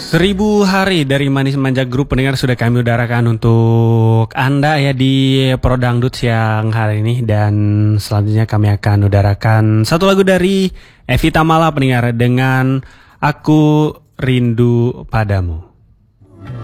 1000 hari dari Manis Manja Group pendengar sudah kami udarakan untuk Anda ya di Prodangdut siang hari ini. Dan selanjutnya kami akan udarakan satu lagu dari Evita Mala pendengar dengan Aku Rindu Padamu.